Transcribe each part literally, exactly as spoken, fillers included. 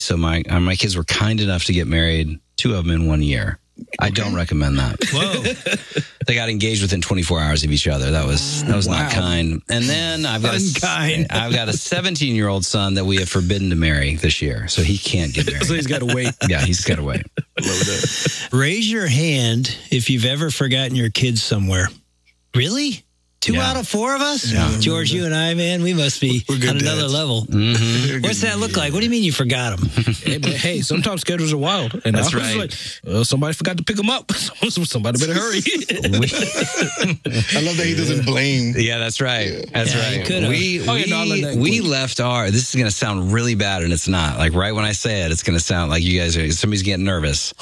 So my uh, my kids were kind enough to get married, two of them in one year. I okay. don't recommend that. Whoa. They got engaged within twenty-four hours of each other. That was that was wow. not kind. And then I've got Unkind. a, I've got a seventeen-year-old son that we have forbidden to marry this year, so he can't get married. So he's got to wait. Yeah, he's got to wait. Raise your hand if you've ever forgotten your kids somewhere. Really? Two yeah. out of four of us? Yeah. George, you and I, man, we must be on another dads. level. Mm-hmm. What's that look like? What do you mean you forgot them? Hey, but hey, sometimes schedules are wild. And That's I right. was like, well, somebody forgot to pick them up. Somebody better hurry. I love that he doesn't blame. Yeah, that's right. Yeah. That's yeah, right. We, oh, we, yeah, no, that we left our, this is going to sound really bad, and it's not. Like, right when I say it, it's going to sound like you guys are, somebody's getting nervous.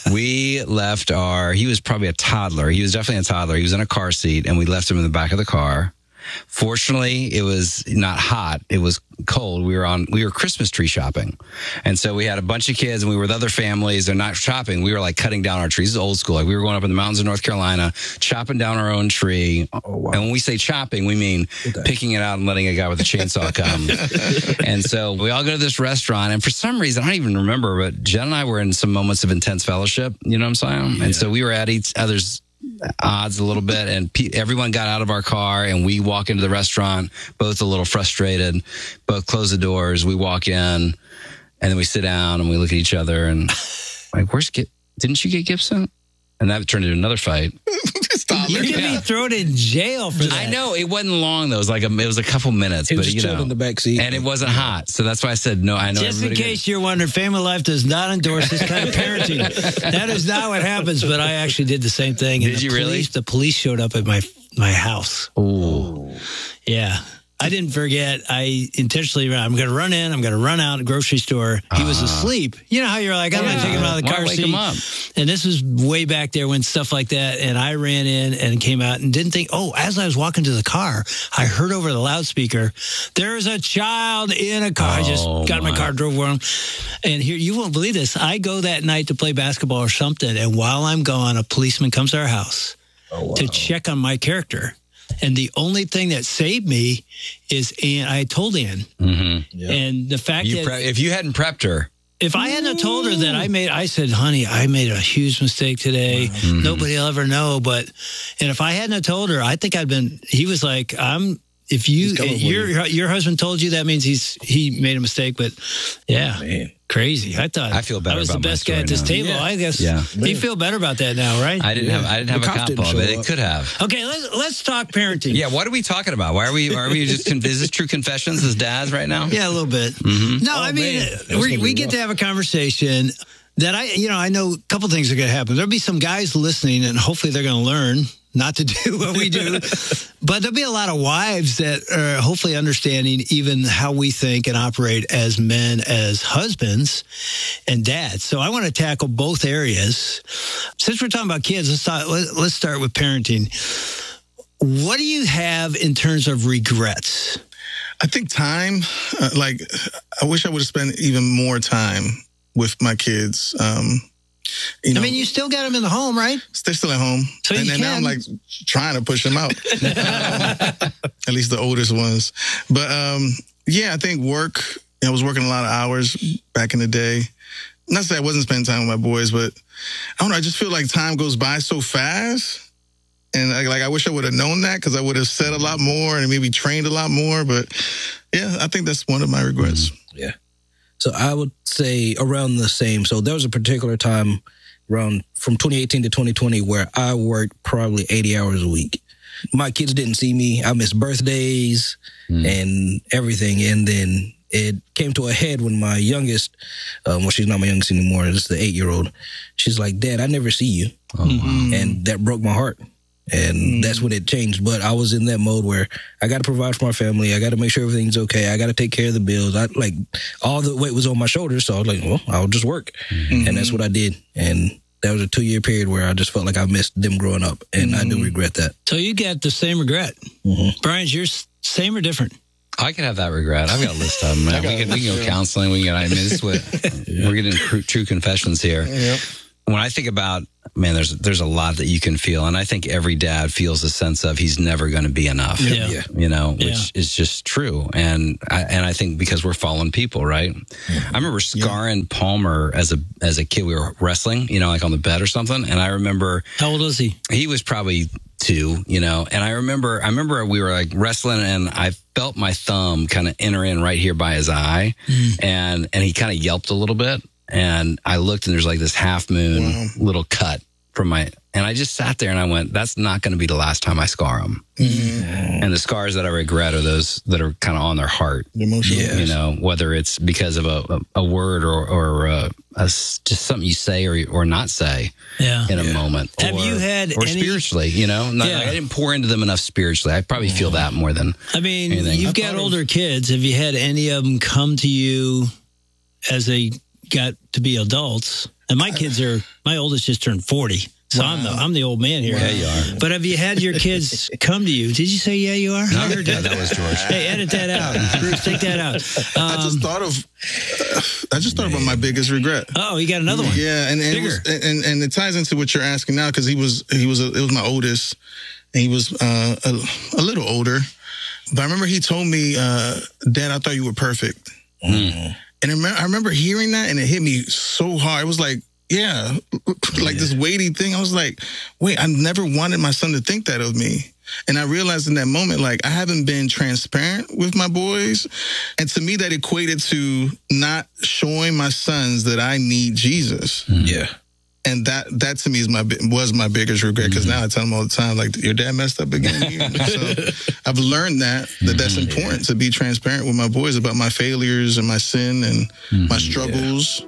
We left our, he was probably a toddler. He was definitely a toddler. He was in a car seat, and we left him in the back of the car. Fortunately, it was not hot. It was cold. We were on, we were Christmas tree shopping. And so we had a bunch of kids and we were with other families. They're not shopping. We were like cutting down our trees. This is old school. Like we were going up in the mountains of North Carolina, chopping down our own tree. Oh, wow. And when we say chopping, we mean okay. picking it out and letting a guy with a chainsaw come. And so we all go to this restaurant. And for some reason, I don't even remember, but Jen and I were in some moments of intense fellowship. You know what I'm saying? Yeah. And so we were at each other's odds a little bit, and pe- everyone got out of our car, and we walk into the restaurant, both a little frustrated, both close the doors. We walk in, and then we sit down, and we look at each other, and like, where's Gib? Didn't you get Gibson? And that turned into another fight. Stop you could yeah. be thrown in jail for that. I know. It wasn't long, though. It was like a, it was a couple minutes. He was but, you chilled know, in the back seat. And it wasn't hot. So that's why I said, no, I know. Just in case you're wondering, Family Life does not endorse this kind of parenting. That is not what happens, but I actually did the same thing. Did and the you police, really? The police showed up at my my house. Oh. Yeah. I didn't forget. I intentionally ran. I'm going to run in. I'm going to run out of the grocery store. He was asleep. You know how you're like, I'm yeah. going to take him out of the Why car wake seat. him up? And this was way back there when stuff like that. And I ran in and came out and didn't think, oh, as I was walking to the car, I heard over the loudspeaker, there's a child in a car. Oh, I just got in my my. car, drove around. And here, you won't believe this. I go that night to play basketball or something. And while I'm gone, a policeman comes to our house oh, wow. to check on my character. And the only thing that saved me is Ann. I told Ann. Mm-hmm. Yep. And the fact you that... Pre- if you hadn't prepped her... If I hadn't told her that I made... I said, honey, I made a huge mistake today. Wow. Mm-hmm. Nobody will ever know. But... And if I hadn't told her, I think I'd been... He was like, I'm... If you... Your, you. your husband told you, that means he's he made a mistake. But, yeah. Oh, man. Crazy. I thought I feel better I was about the best guy at this now. table. Yeah. I guess yeah. you feel better about that now, right? I didn't yeah. have I didn't have the a cop ball, but it could have. Okay, let's let's talk parenting. Yeah, what are we talking about? Why are we are we just is this true confessions as dads right now? Yeah, a little bit. Mm-hmm. No, oh, I mean we we get rough. to have a conversation that I you know I know a couple things are going to happen. There'll be some guys listening, and hopefully they're going to learn not to do what we do. But there'll be a lot of wives that are hopefully understanding even how we think and operate as men, as husbands and dads. So I want to tackle both areas. Since we're talking about kids, let's talk, let's start with parenting. What do you have in terms of regrets? I think time, uh, like, I wish I would have spent even more time with my kids. Um, You know, I mean, you still got them in the home, right? They're still at home. So and you then can. now I'm like trying to push them out. um, at least the oldest ones. But um, yeah, I think work, I was working a lot of hours back in the day. Not to say I wasn't spending time with my boys, but I don't know. I just feel like time goes by so fast. And I, like, I wish I would have known that because I would have said a lot more and maybe trained a lot more. But yeah, I think that's one of my regrets. Mm-hmm. Yeah. So I would say around the same. So there was a particular time around from twenty eighteen to twenty twenty where I worked probably eighty hours a week. My kids didn't see me. I missed birthdays mm. and everything. And then it came to a head when my youngest, um, well, she's not my youngest anymore. It's the eight-year-old. She's like, Dad, I never see you. Oh, wow. And that broke my heart. And mm. that's when it changed. But I was in that mode where I got to provide for my family. I got to make sure everything's okay. I got to take care of the bills. I like all the weight was on my shoulders. So I was like, well, I'll just work. Mm-hmm. And that's what I did. And that was a two year period where I just felt like I missed them growing up. And mm-hmm. I do regret that. So you got the same regret. Mm-hmm. Brian's yours same or different? I can have that regret. I've got a list of them. Man. We, can, we can go counseling. We can. I mean, this is what we're getting true confessions here. Yep. when I think about, man, there's there's a lot that you can feel, and I think every dad feels a sense of he's never going to be enough. Yeah. Yeah. You know, which Yeah. is just true, and I, and I think because we're fallen people, right? I remember scarring Palmer as a as a kid. We were wrestling, you know, like on the bed or something, and I remember How old was he? he was probably two, you know, and I remember I remember we were like wrestling, and I felt my thumb kind of enter in right here by his eye, and and he kind of yelped a little bit. And I looked, and there's like this half moon Wow. little cut from my, and I just sat there and I went, that's not going to be the last time I scar him. And the scars that I regret are those that are kind of on their heart, The emotional. Yeah. you know, whether it's because of a, a, a word or, or uh, a s just something you say or, or not say Yeah. in a moment. Have or, you had or any- spiritually, you know, not, Yeah. I didn't pour into them enough spiritually. I probably feel that more than, I mean, Anything. you've I got thought of- older kids. Have you had any of them come to you as they got to be adults? And my kids are, my oldest just turned forty. So I'm the I'm the old man here. Yeah, you are. But have you had your kids come to you? Did you say yeah you are? I heard yeah, that. that was George. Hey, edit that out. Bruce, take that out. I just Um, thought of. I just thought about my biggest regret. oh, you got another one. Yeah, and and it, was, and and it ties into what you're asking now because he was he was a, it was my oldest, and he was uh, a, a little older. But I remember he told me, uh, "Dad, I thought you were perfect." Mm. And I remember, I remember hearing that, and it hit me so hard. It was like, yeah, like this weighty thing. I was like, wait, I never wanted my son to think that of me. And I realized in that moment, like, I haven't been transparent with my boys. And to me, that equated to not showing my sons that I need Jesus. Yeah. And that, that to me is my bi- was my biggest regret because now I tell them all the time, like, your dad messed up again here. So I've learned that, that that's important to be transparent with my boys about my failures and my sin and my struggles.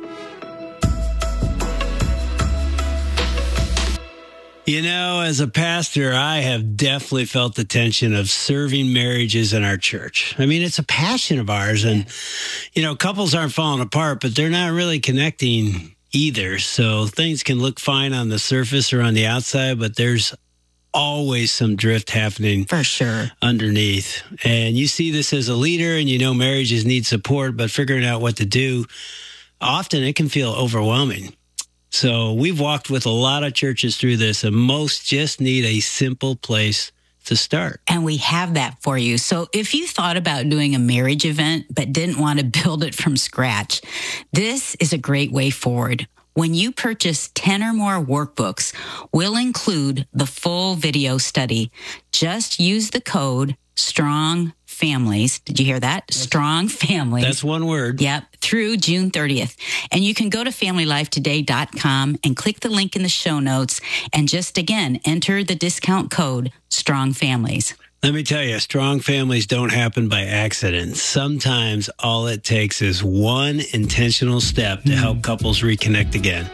You know, as a pastor, I have definitely felt the tension of serving marriages in our church. I mean, it's a passion of ours. And, you know, couples aren't falling apart, but they're not really connecting either. So things can look fine on the surface or on the outside, but there's always some drift happening For sure. underneath. And you see this as a leader and you know marriages need support, but figuring out what to do, often it can feel overwhelming. So we've walked with a lot of churches through this, and most just need a simple place to start. And we have that for you. So if you thought about doing a marriage event but didn't want to build it from scratch, this is a great way forward. When you purchase ten or more workbooks, we'll include the full video study. Just use the code STRONG FAMILIES. Did you hear that? STRONG FAMILIES. That's one word. Yep, through June thirtieth. And you can go to family life today dot com and click the link in the show notes and just, again, enter the discount code STRONG FAMILIES. Let me tell you, strong families don't happen by accident. Sometimes all it takes is one intentional step to help couples reconnect again.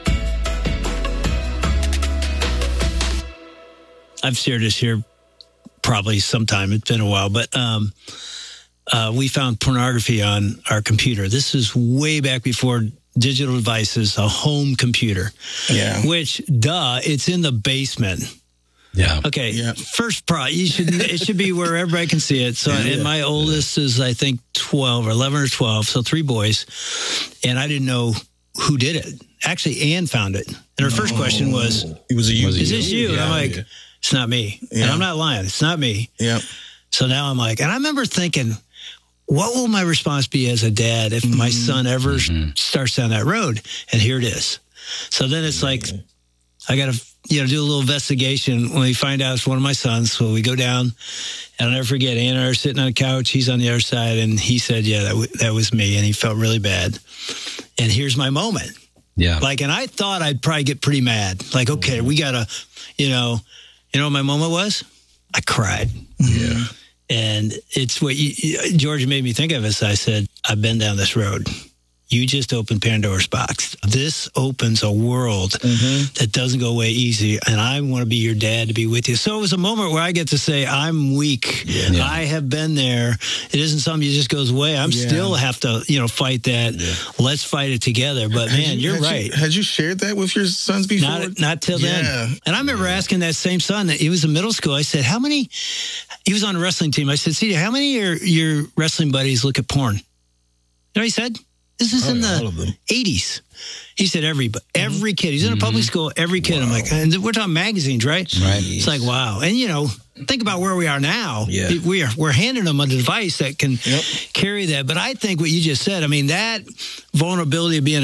I've shared this here probably sometime. It's been a while, but um, uh, we found pornography on our computer. This is way back before digital devices, a home computer. Yeah. Which, duh, it's in the basement. Yeah. Okay. Yeah. First pro, you should it should be where everybody can see it. So, and my oldest is I think twelve or eleven or twelve, so three boys, and I didn't know who did it. Actually, Ann found it, and her first question was, It was a you. "Is this you?" And I'm like, "It's not me," and Yeah. I'm not lying. It's not me. Yeah. So now I'm like, and I remember thinking, what will my response be as a dad if my son ever starts down that road? And here it is. So then it's like, I got to, you know, do a little investigation. When we find out it's one of my sons, so we go down, and I'll never forget, Ann and I are sitting on the couch. He's on the other side, and he said, yeah, that, w- that was me, and he felt really bad. And here's my moment. Yeah. Like, and I thought I'd probably get pretty mad. Like, okay, we got to, you know, you know what my moment was? I cried. Yeah. And it's what you, George made me think of as I said, I've been down this road. You just opened Pandora's box. This opens a world that doesn't go away easy. And I want to be your dad to be with you. So it was a moment where I get to say, I'm weak. Yeah. I have been there. It isn't something that just goes away. I'm Yeah. still have to, you know, fight that. Let's fight it together. But Had man, you- you're had right. You, had you shared that with your sons before? Not, not till then. Yeah. And I remember asking that same son, he was in middle school. I said, how many, he was on a wrestling team. I said, C J, how many of your, your wrestling buddies look at porn? You know what he said? This is Oh, in yeah, all of the them. eighties. He said every every kid. He's in a public school. Every kid. I'm like, and we're talking magazines, right? Right. It's like wow. And you know, think about where we are now. Yeah. We are we're handing them a device that can Yep. carry that. But I think what you just said. I mean, that vulnerability of being